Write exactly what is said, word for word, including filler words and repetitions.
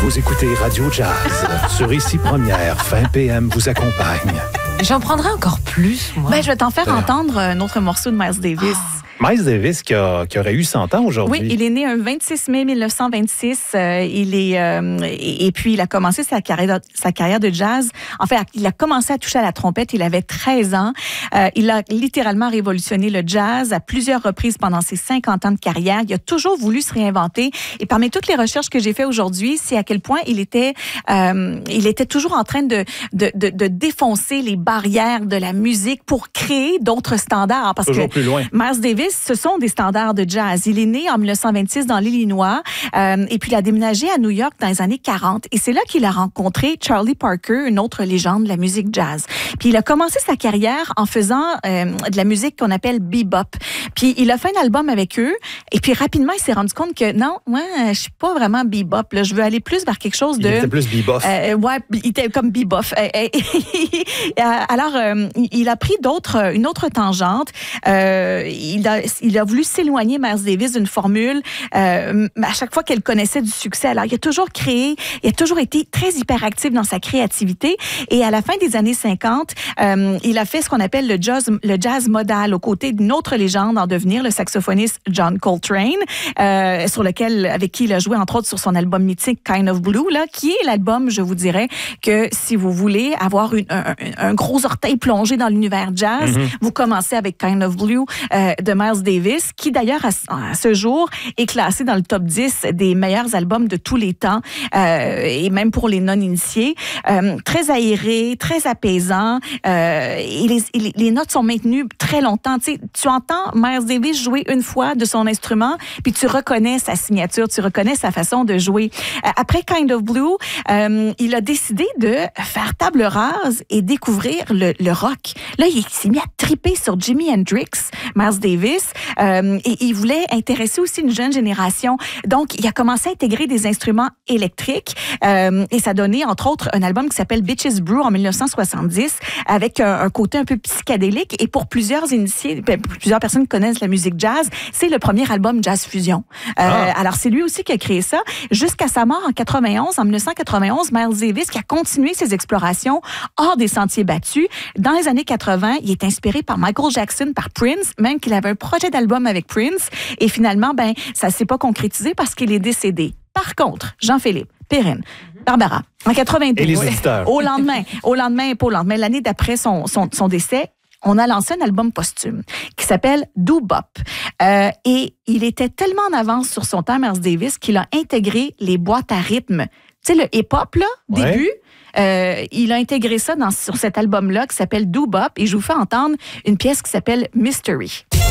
Vous écoutez Radio Jazz. Sur Ici Première, fin P M vous accompagne. J'en prendrai encore plus, moi. Ben, je vais t'en faire euh... entendre un autre morceau de Miles Davis. Oh. Miles Davis qui, a, qui aurait eu cent ans aujourd'hui. Oui, il est né le vingt-six mai mille neuf cent vingt-six. Euh, il est, euh, et, et puis, il a commencé sa carrière, sa carrière de jazz. En fait, il a commencé à toucher à la trompette. Il avait treize ans. Euh, il a littéralement révolutionné le jazz à plusieurs reprises pendant ses cinquante ans de carrière. Il a toujours voulu se réinventer. Et parmi toutes les recherches que j'ai faites aujourd'hui, c'est à quel point il était, euh, il était toujours en train de, de, de, de défoncer les barrières de la musique pour créer d'autres standards. Parce toujours que plus loin. Miles Davis, ce sont des standards de jazz. Il est né en mille neuf cent vingt-six dans l'Illinois euh, et puis il a déménagé à New York dans les années quarante. Et c'est là qu'il a rencontré Charlie Parker, une autre légende de la musique jazz. Puis il a commencé sa carrière en faisant euh, de la musique qu'on appelle bebop. Puis il a fait un album avec eux et puis rapidement, il s'est rendu compte que non, moi, je suis pas vraiment bebop. Là. Je veux aller plus vers quelque chose de... Il était plus bebop. Euh, ouais, il était comme bebop. Alors, euh, il a pris d'autres, une autre tangente. Euh, il a il a voulu s'éloigner, Miles Davis, d'une formule euh, à chaque fois qu'elle connaissait du succès. Alors, il a toujours créé, il a toujours été très hyperactif dans sa créativité. Et à la fin des années cinquante, euh, il a fait ce qu'on appelle le jazz, le jazz modal, aux côtés d'une autre légende en devenir, le saxophoniste John Coltrane, euh, sur lequel, avec qui il a joué, entre autres, sur son album mythique Kind of Blue, là, qui est l'album, je vous dirais, que si vous voulez avoir une, un, un gros orteil plongé dans l'univers jazz, mm-hmm. vous commencez avec Kind of Blue euh, de Miles Davis, qui d'ailleurs, à, à ce jour, est classé dans le top dix des meilleurs albums de tous les temps, euh, et même pour les non-initiés. Euh, très aéré, très apaisant, euh, et les, les, les notes sont maintenues très longtemps. Tu sais, tu entends Miles Davis jouer une fois de son instrument, puis tu reconnais sa signature, tu reconnais sa façon de jouer. Euh, après Kind of Blue, euh, il a décidé de faire table rase et découvrir le, le rock. Là, il s'est mis à triper sur Jimi Hendrix, Miles Davis, euh, et il voulait intéresser aussi une jeune génération. Donc, il a commencé à intégrer des instruments électriques, euh, et ça a donné, entre autres, un album qui s'appelle Bitches Brew en mille neuf cent soixante-dix, avec un, un côté un peu psychédélique. Et pour plusieurs initiés, plusieurs personnes qui connaissent la musique jazz, c'est le premier album Jazz Fusion. Euh, ah. Alors, c'est lui aussi qui a créé ça. Jusqu'à sa mort en quatre-vingt-onze, en mille neuf cent quatre-vingt-onze, Miles Davis, qui a continué ses explorations hors des sentiers battus. Dans les années quatre-vingts, il est inspiré par Michael Jackson, par Prince, même qu'il avait un projet d'album avec Prince. Et finalement, ben, ça ne s'est pas concrétisé parce qu'il est décédé. Par contre, Jean-Philippe, Perrine, Barbara, en quatre-vingt-douze, et les éditeurs. au lendemain, au lendemain, pas au lendemain, l'année d'après son, son, son décès, on a lancé un album posthume qui s'appelle Doo-Bop. Euh, et il était tellement en avance sur son temps, Miles Davis, qu'il a intégré les boîtes à rythme. Tu sais, le hip-hop, là, ouais. début, euh, il a intégré ça dans, sur cet album-là qui s'appelle Doo-Bop. Et je vous fais entendre une pièce qui s'appelle Mystery.